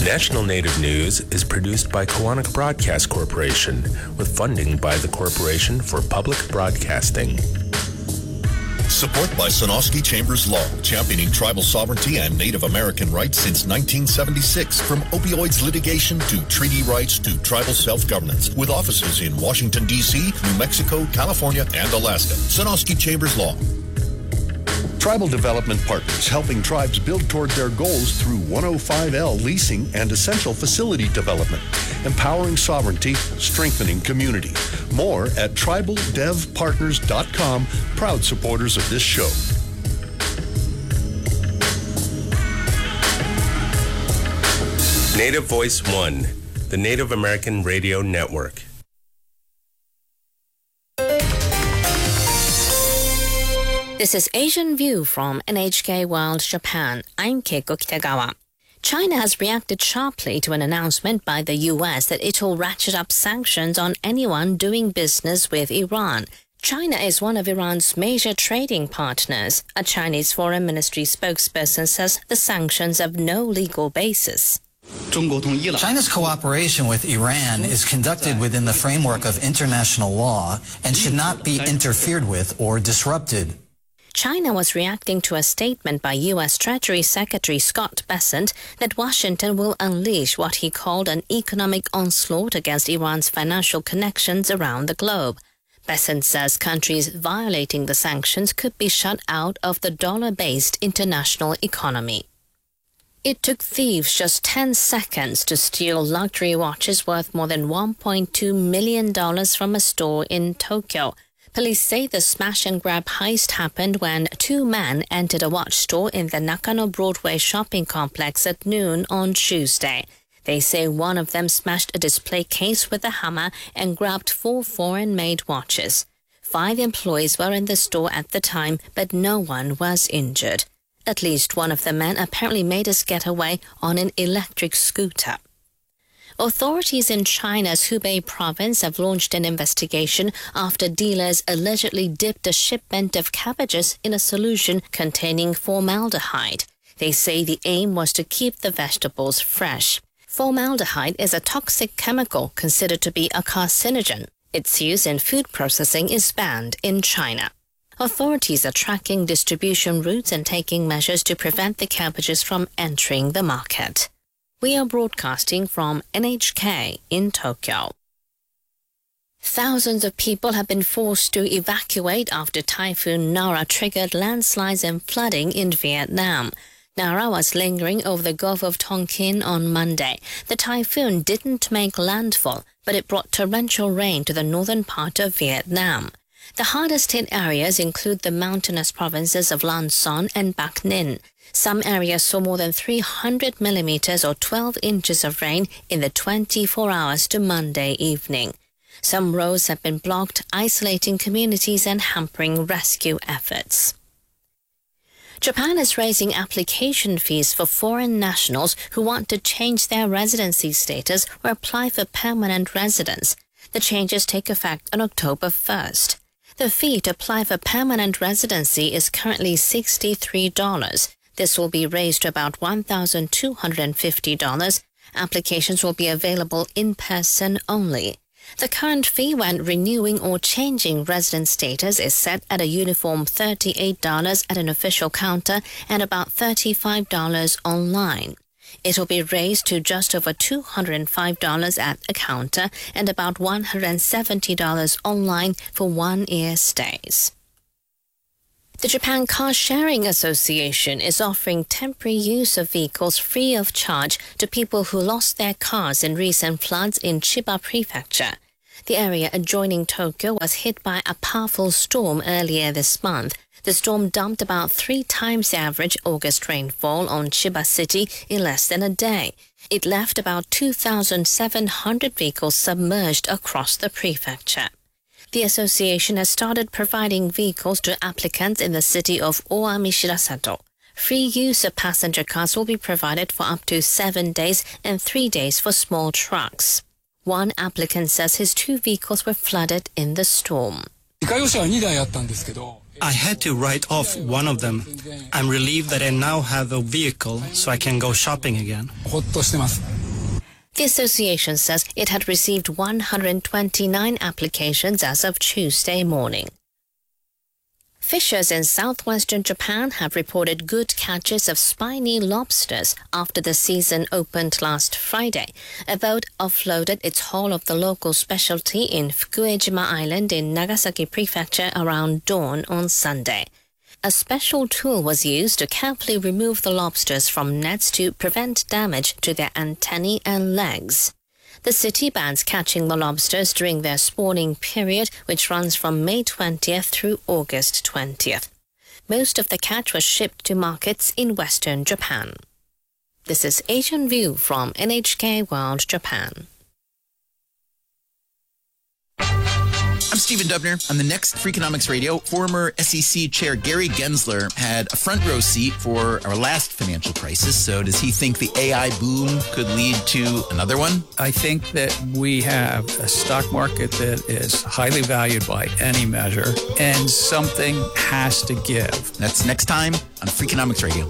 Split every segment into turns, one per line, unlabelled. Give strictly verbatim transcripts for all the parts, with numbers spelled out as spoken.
National Native News is produced by Koahnic Broadcast Corporation with funding by the Corporation for Public Broadcasting.
Support by Sonosky Chambers Law, championing tribal sovereignty and Native American rights since nineteen seventy-six. From opioids litigation to treaty rights to tribal self-governance. With offices in Washington, D C, New Mexico, California, and Alaska. Sonosky Chambers Law.
Tribal Development Partners, helping tribes build toward their goals through one oh five L leasing and essential facility development. Empowering sovereignty, strengthening community. More at tribal dev partners dot com, proud supporters of this show.
Native Voice One, the Native American Radio Network.
This is Asian View from N H K World Japan. I'm Keiko Kitagawa. China has reacted sharply to an announcement by the U S that it will ratchet up sanctions on anyone doing business with Iran. China is one of Iran's major trading partners. A Chinese Foreign Ministry spokesperson says the sanctions have no legal basis.
China's cooperation with Iran is conducted within the framework of international law and should not be interfered with or disrupted.
China was reacting to a statement by U S Treasury Secretary Scott Bessent that Washington will unleash what he called an economic onslaught against Iran's financial connections around the globe. Bessent says countries violating the sanctions could be shut out of the dollar-based international economy. It took thieves just ten seconds to steal luxury watches worth more than one point two million dollars from a store in Tokyo. Police say the smash-and-grab heist happened when two men entered a watch store in the Nakano Broadway shopping complex at noon on Tuesday. They say one of them smashed a display case with a hammer and grabbed four foreign-made watches. Five employees were in the store at the time, but no one was injured. At least one of the men apparently made his getaway on an electric scooter. Authorities in China's Hubei province have launched an investigation after dealers allegedly dipped a shipment of cabbages in a solution containing formaldehyde. They say the aim was to keep the vegetables fresh. Formaldehyde is a toxic chemical considered to be a carcinogen. Its use in food processing is banned in China. Authorities are tracking distribution routes and taking measures to prevent the cabbages from entering the market. We are broadcasting from N H K in Tokyo. Thousands of people have been forced to evacuate after Typhoon Nara triggered landslides and flooding in Vietnam. Nara was lingering over the Gulf of Tonkin on Monday. The typhoon didn't make landfall, but it brought torrential rain to the northern part of Vietnam. The hardest hit areas include the mountainous provinces of Lan Son and Bac Ninh. Some areas saw more than three hundred millimeters or twelve inches of rain in the twenty-four hours to Monday evening. Some roads have been blocked, isolating communities and hampering rescue efforts. Japan is raising application fees for foreign nationals who want to change their residency status or apply for permanent residence. The changes take effect on October first. The fee to apply for permanent residency is currently sixty-three dollars. This will be raised to about one thousand two hundred fifty dollars. Applications will be available in person only. The current fee when renewing or changing resident status is set at a uniform thirty-eight dollars at an official counter and about thirty-five dollars online. It will be raised to just over two hundred five dollars at a counter and about one hundred seventy dollars online for one-year stays. The Japan Car Sharing Association is offering temporary use of vehicles free of charge to people who lost their cars in recent floods in Chiba Prefecture. The area adjoining Tokyo was hit by a powerful storm earlier this month. The storm dumped about three times the average August rainfall on Chiba City in less than a day. It left about two thousand seven hundred vehicles submerged across the prefecture. The association has started providing vehicles to applicants in the city of Oami-Shirasato. Free use of passenger cars will be provided for up to seven days and three days for small trucks. One applicant says his two vehicles were flooded in the storm.
I had to write off one of them. I'm relieved that I now have a vehicle so I can go shopping again.
The association says it had received one hundred twenty-nine applications as of Tuesday morning. Fishers in southwestern Japan have reported good catches of spiny lobsters after the season opened last Friday. A boat offloaded its haul of the local specialty in Fukuejima Island in Nagasaki Prefecture around dawn on Sunday. A special tool was used to carefully remove the lobsters from nets to prevent damage to their antennae and legs. The city bans catching the lobsters during their spawning period, which runs from May twentieth through August twentieth. Most of the catch was shipped to markets in western Japan. This is Asian View from N H K World Japan.
I'm Stephen Dubner. On the next Freakonomics Radio, former S E C Chair Gary Gensler had a front row seat for our last financial crisis. So does he think the A I boom could lead to another one?
I think that we have a stock market that is highly valued by any measure, and something has to give.
That's next time on Freakonomics Radio.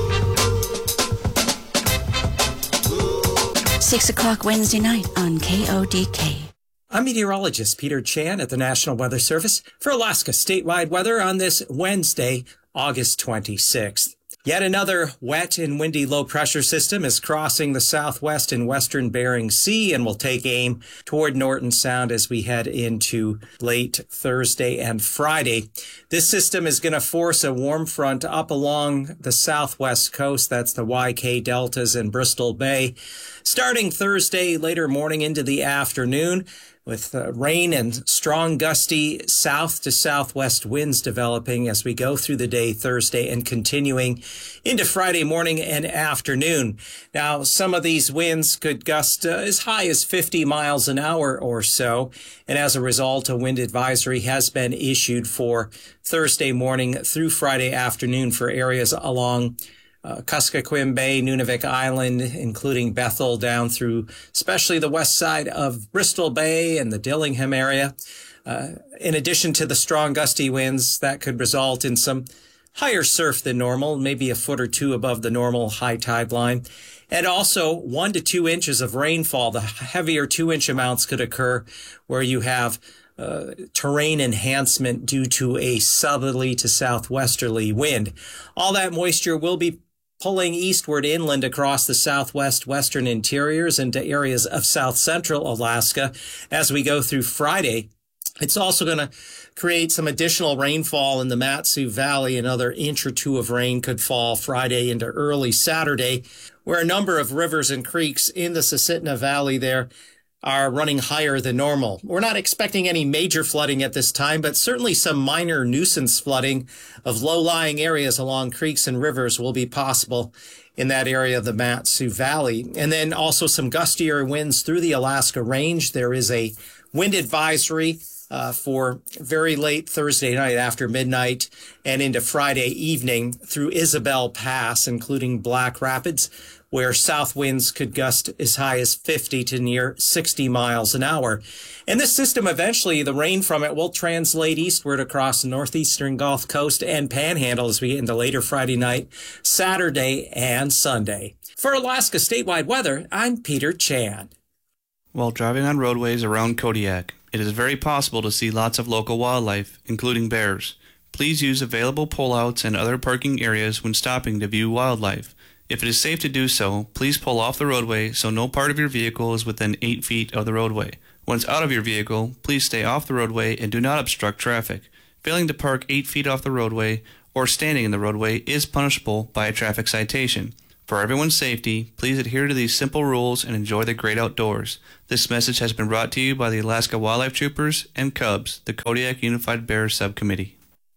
Six o'clock Wednesday night on K O D K.
I'm meteorologist Peter Chan at the National Weather Service for Alaska statewide weather on this Wednesday, August twenty-sixth. Yet another wet and windy low-pressure system is crossing the southwest and western Bering Sea and will take aim toward Norton Sound as we head into late Thursday and Friday. This system is going to force a warm front up along the southwest coast. That's the Y K deltas and Bristol Bay. Starting Thursday, later morning into the afternoon, with uh, rain and strong gusty south to southwest winds developing as we go through the day Thursday and continuing into Friday morning and afternoon. Now, some of these winds could gust uh, as high as fifty miles an hour or so. And as a result, a wind advisory has been issued for Thursday morning through Friday afternoon for areas along Uh, Kuskokwim Bay, Nunavik Island, including Bethel down through especially the west side of Bristol Bay and the Dillingham area. Uh, in addition to the strong gusty winds, that could result in some higher surf than normal, maybe a foot or two above the normal high tide line. And also one to two inches of rainfall. The heavier two inch amounts could occur where you have Uh, terrain enhancement due to a southerly to southwesterly wind. All that moisture will be pulling eastward inland across the southwest western interiors into areas of south central Alaska as we go through Friday. It's also going to create some additional rainfall in the Mat-Su Valley. Another inch or two of rain could fall Friday into early Saturday, where a number of rivers and creeks in the Susitna Valley there are running higher than normal. We're not expecting any major flooding at this time, but certainly some minor nuisance flooding of low-lying areas along creeks and rivers will be possible in that area of the Mat-Su Valley. And then also some gustier winds through the Alaska Range. There is a wind advisory uh, for very late Thursday night after midnight and into Friday evening through Isabel Pass, including Black Rapids, where south winds could gust as high as fifty to near sixty miles an hour. And this system, eventually, the rain from it will translate eastward across the northeastern Gulf Coast and Panhandle as we get into later Friday night, Saturday, and Sunday. For Alaska statewide weather, I'm Peter Chan.
While driving on roadways around Kodiak, it is very possible to see lots of local wildlife, including bears. Please use available pullouts and other parking areas when stopping to view wildlife. If it is safe to do so, please pull off the roadway so no part of your vehicle is within eight feet of the roadway. Once out of your vehicle, please stay off the roadway and do not obstruct traffic. Failing to park eight feet off the roadway or standing in the roadway is punishable by a traffic citation. For everyone's safety, please adhere to these simple rules and enjoy the great outdoors. This message has been brought to you by the Alaska Wildlife Troopers and Cubs, the Kodiak Unified Bears Subcommittee.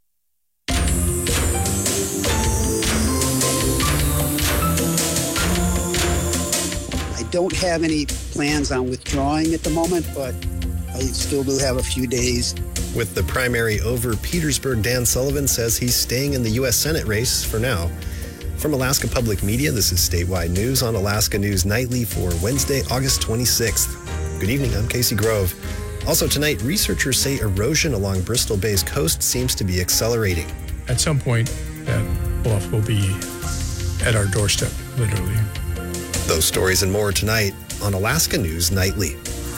Don't have any plans on withdrawing at the moment, but I still do have a few days.
With the primary over, Petersburg, Dan Sullivan says he's staying in the U S Senate race for now. From Alaska Public Media, this is Statewide News on Alaska News Nightly for Wednesday, August twenty-sixth. Good evening, I'm Casey Grove. Also tonight, researchers say erosion along Bristol Bay's coast seems to be accelerating.
At some point, that bluff will be at our doorstep, literally.
Those stories and more tonight on Alaska News Nightly.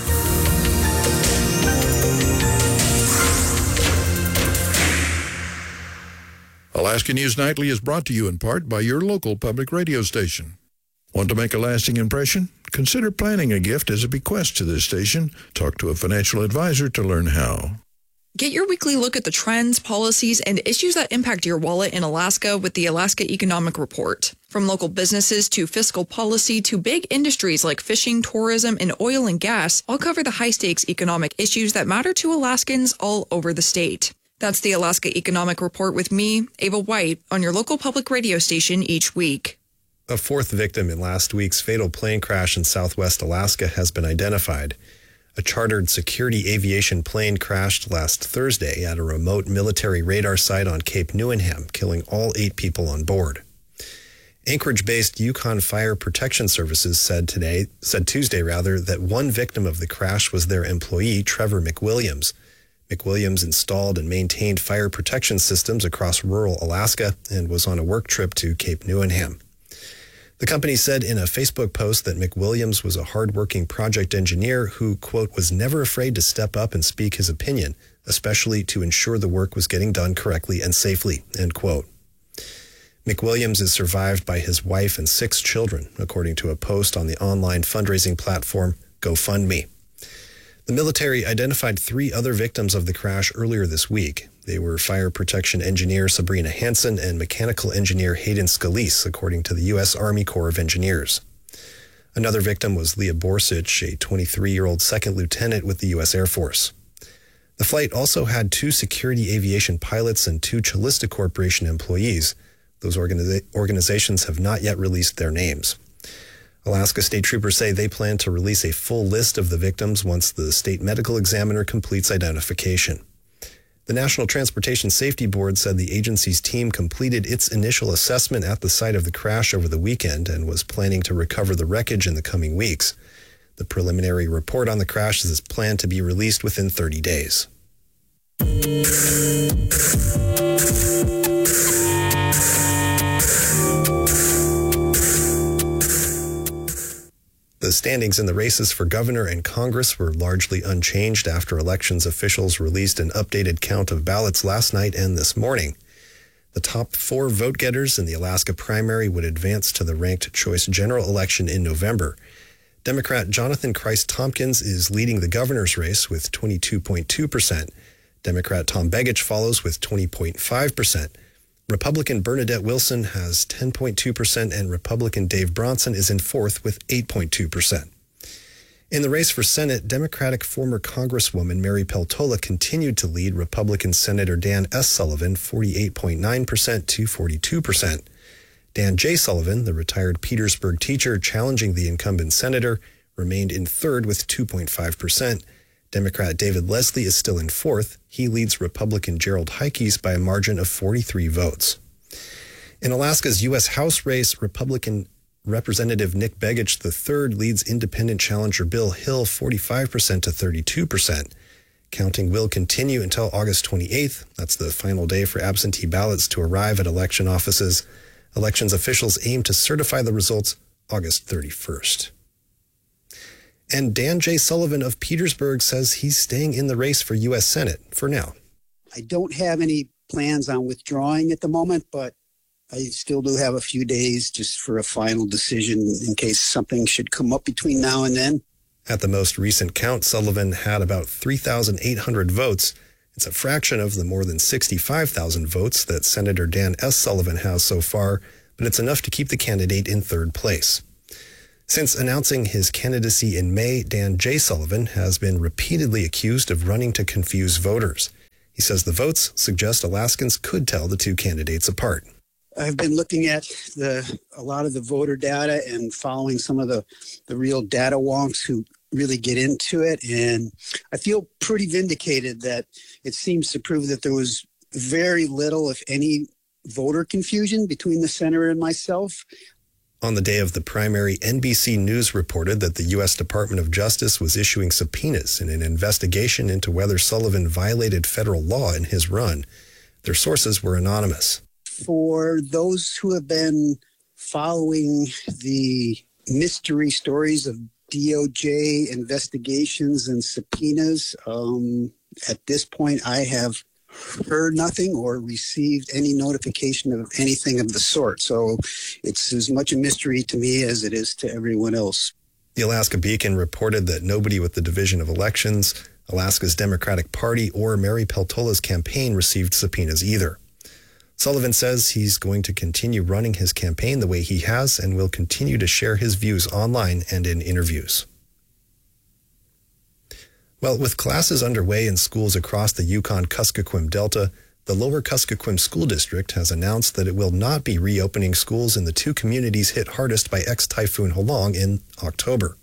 Alaska News Nightly is brought to you in part by your local public radio station. Want to make a lasting impression? Consider planning a gift as a bequest to this station. Talk to a financial advisor to learn how.
Get your weekly look at the trends, policies, and issues that impact your wallet in Alaska with the Alaska Economic Report. From local businesses to fiscal policy to big industries like fishing, tourism, and oil and gas, I'll cover the high-stakes economic issues that matter to Alaskans all over the state. That's the Alaska Economic Report with me, Ava White, on your local public radio station each week.
A fourth victim in last week's fatal plane crash in southwest Alaska has been identified. A chartered security aviation plane crashed last Thursday at a remote military radar site on Cape Newenham, killing all eight people on board. Anchorage-based Yukon Fire Protection Services said today, said Tuesday rather, that one victim of the crash was their employee, Trevor McWilliams. McWilliams installed and maintained fire protection systems across rural Alaska and was on a work trip to Cape Newenham. The company said in a Facebook post that McWilliams was a hardworking project engineer who, quote, was never afraid to step up and speak his opinion, especially to ensure the work was getting done correctly and safely, end quote. McWilliams is survived by his wife and six children, according to a post on the online fundraising platform GoFundMe. The military identified three other victims of the crash earlier this week. They were fire protection engineer Sabrina Hansen and mechanical engineer Hayden Scalise, according to the U S Army Corps of Engineers. Another victim was Leah Borsich, a twenty-three-year-old second lieutenant with the U S Air Force. The flight also had two security aviation pilots and two Chalista Corporation employees. Those organiza- organizations have not yet released their names. Alaska State Troopers say they plan to release a full list of the victims once the state medical examiner completes identification. The National Transportation Safety Board said the agency's team completed its initial assessment at the site of the crash over the weekend and was planning to recover the wreckage in the coming weeks. The preliminary report on the crash is planned to be released within thirty days. The standings in the races for governor and Congress were largely unchanged after elections officials released an updated count of ballots last night and this morning. The top four vote-getters in the Alaska primary would advance to the ranked choice general election in November. Democrat Jonathan Christ Tompkins is leading the governor's race with twenty-two point two percent. Democrat Tom Begich follows with twenty point five percent. Republican Bernadette Wilson has ten point two percent and Republican Dave Bronson is in fourth with eight point two percent. In the race for Senate, Democratic former Congresswoman Mary Peltola continued to lead Republican Senator Dan S. Sullivan forty-eight point nine percent to forty-two percent. Dan J. Sullivan, the retired Petersburg teacher challenging the incumbent senator, remained in third with two point five percent. Democrat David Leslie is still in fourth. He leads Republican Gerald Heikes by a margin of forty-three votes. In Alaska's U S House race, Republican Representative Nick Begich the third leads independent challenger Bill Hill forty-five percent to thirty-two percent. Counting will continue until August twenty-eighth. That's the final day for absentee ballots to arrive at election offices. Elections officials aim to certify the results August thirty-first. And Dan J. Sullivan of Petersburg says he's staying in the race for U S Senate for now.
I don't have any plans on withdrawing at the moment, but I still do have a few days just for a final decision in case something should come up between now and then.
At the most recent count, Sullivan had about three thousand eight hundred votes. It's a fraction of the more than sixty-five thousand votes that Senator Dan S. Sullivan has so far, but it's enough to keep the candidate in third place. Since announcing his candidacy in May, Dan J. Sullivan has been repeatedly accused of running to confuse voters. He says the votes suggest Alaskans could tell the two candidates apart.
I've been looking at the a lot of the voter data and following some of the, the real data wonks who really get into it. And I feel pretty vindicated that it seems to prove that there was very little, if any, voter confusion between the senator and myself.
On the day of the primary, N B C News reported that the U S Department of Justice was issuing subpoenas in an investigation into whether Sullivan violated federal law in his run. Their sources were anonymous.
For those who have been following the mystery stories of D O J investigations and subpoenas, um, at this point I have heard nothing or received any notification of anything of the sort. So it's as much a mystery to me as it is to everyone else.
The Alaska Beacon reported that nobody with the Division of Elections, Alaska's Democratic Party, or Mary Peltola's campaign received subpoenas either. Sullivan says he's going to continue running his campaign the way he has and will continue to share his views online and in interviews. Well, with classes underway in schools across the Yukon-Kuskokwim Delta, the Lower Kuskokwim School District has announced that it will not be reopening schools in the two communities hit hardest by ex-Typhoon Halong in October.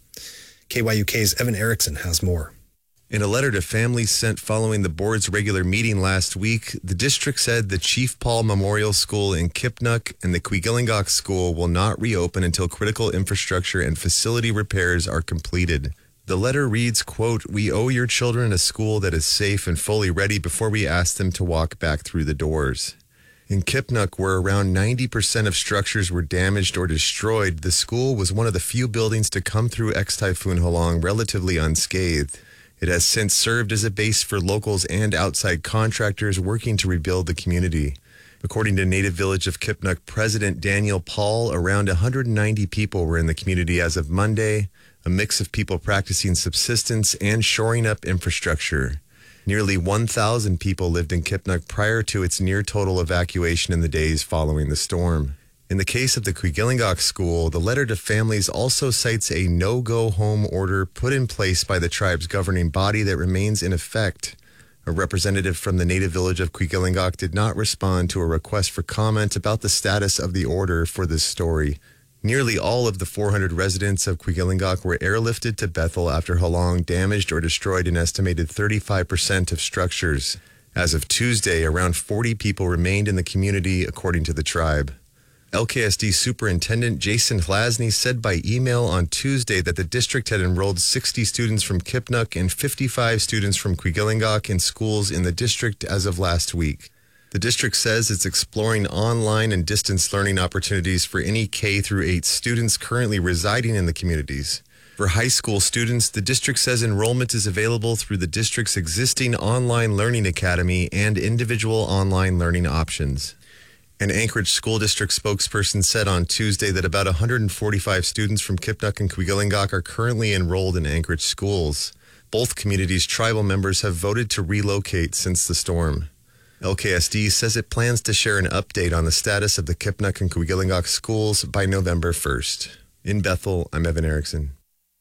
K Y U K's Evan Erickson has more.
In a letter to families sent following the board's regular meeting last week, the district said the Chief Paul Memorial School in Kipnuk and the Kwigillingok School will not reopen until critical infrastructure and facility repairs are completed. The letter reads, quote, "We owe your children a school that is safe and fully ready before we ask them to walk back through the doors." In Kipnuk, where around ninety percent of structures were damaged or destroyed, the school was one of the few buildings to come through ex-Typhoon Halong relatively unscathed. It has since served as a base for locals and outside contractors working to rebuild the community. According to Native Village of Kipnuk President Daniel Paul, around one hundred ninety people were in the community as of Monday, a mix of people practicing subsistence and shoring up infrastructure. Nearly one thousand people lived in Kipnuk prior to its near-total evacuation in the days following the storm. In the case of the Kwigillingok School, the letter to families also cites a no-go-home order put in place by the tribe's governing body that remains in effect. A representative from the Native Village of Kwigillingok did not respond to a request for comment about the status of the order for this story. Nearly all of the four hundred residents of Kwigillingok were airlifted to Bethel after Halong damaged or destroyed an estimated thirty-five percent of structures. As of Tuesday, around forty people remained in the community, according to the tribe. L K S D Superintendent Jason Hlasny said by email on Tuesday that the district had enrolled sixty students from Kipnuk and fifty-five students from Kwigillingok in schools in the district as of last week. The district says it's exploring online and distance learning opportunities for any K through eight students currently residing in the communities. For high school students, the district says enrollment is available through the district's existing online learning academy and individual online learning options. An Anchorage School District spokesperson said on Tuesday that about one hundred forty-five students from Kipnuk and Kwigillingok are currently enrolled in Anchorage schools. Both communities' tribal members have voted to relocate since the storm. L K S D says it plans to share an update on the status of the Kipnuk and Kwigillingok schools by November first. In Bethel, I'm Evan Erickson.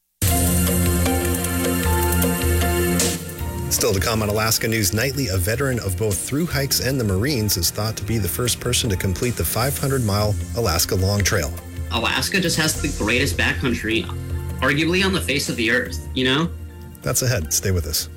Still to come on Alaska News Nightly, a veteran of both through hikes and the Marines is thought to be the first person to complete the five hundred mile Alaska Long Trail.
Alaska just has the greatest backcountry, arguably on the face of the earth, you know?
That's ahead. Stay with us.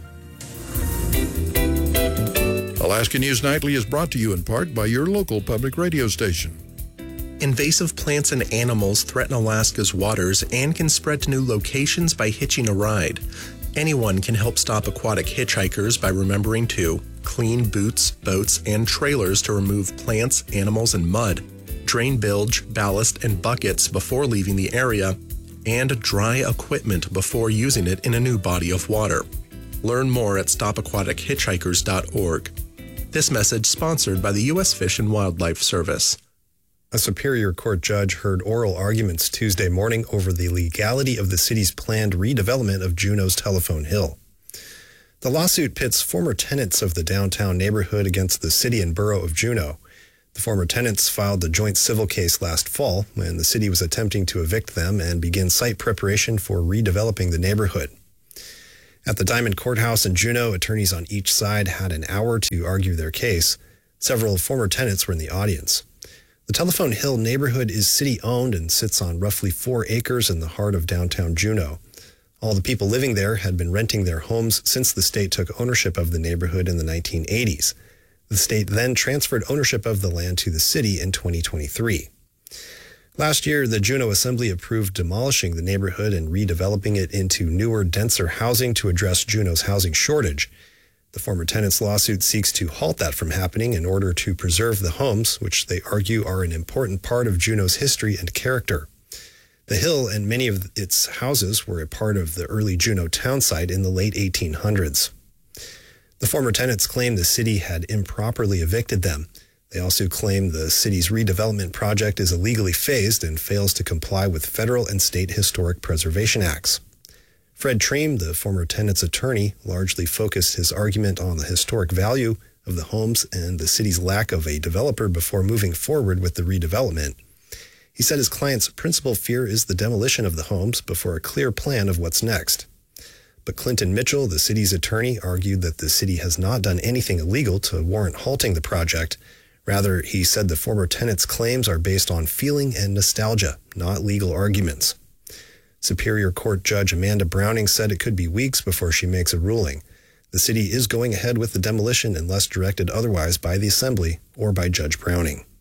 Alaska News Nightly is brought to you in part by your local public radio station.
Invasive plants and animals threaten Alaska's waters and can spread to new locations by hitching a ride. Anyone can help stop aquatic hitchhikers by remembering to clean boots, boats, and trailers to remove plants, animals, and mud, drain bilge, ballast, and buckets before leaving the area, and dry equipment before using it in a new body of water. Learn more at stop aquatic hitchhikers dot org. This message sponsored by the U S Fish and Wildlife Service.
A Superior Court judge heard oral arguments Tuesday morning over the legality of the city's planned redevelopment of Juneau's Telephone Hill. The lawsuit pits former tenants of the downtown neighborhood against the city and borough of Juneau. The former tenants filed the joint civil case last fall when the city was attempting to evict them and begin site preparation for redeveloping the neighborhood. At the Diamond Courthouse in Juneau, attorneys on each side had an hour to argue their case. Several former tenants were in the audience. The Telephone Hill neighborhood is city-owned and sits on roughly four acres in the heart of downtown Juneau. All the people living there had been renting their homes since the state took ownership of the neighborhood in the nineteen eighties. The state then transferred ownership of the land to the city in twenty twenty-three. Last year, the Juneau Assembly approved demolishing the neighborhood and redeveloping it into newer, denser housing to address Juneau's housing shortage. The former tenants' lawsuit seeks to halt that from happening in order to preserve the homes, which they argue are an important part of Juneau's history and character. The Hill and many of its houses were a part of the early Juneau town site in the late eighteen hundreds. The former tenants claim the city had improperly evicted them. They also claim the city's redevelopment project is illegally phased and fails to comply with federal and state historic preservation acts. Fred Treem, the former tenant's attorney, largely focused his argument on the historic value of the homes and the city's lack of a developer before moving forward with the redevelopment. He said his client's principal fear is the demolition of the homes before a clear plan of what's next. But Clinton Mitchell, the city's attorney, argued that the city has not done anything illegal to warrant halting the project. Rather, he said the former tenant's claims are based on feeling and nostalgia, not legal arguments. Superior Court Judge Amanda Browning said it could be weeks before she makes a ruling. The city is going ahead with the demolition unless directed otherwise by the Assembly or by Judge Browning.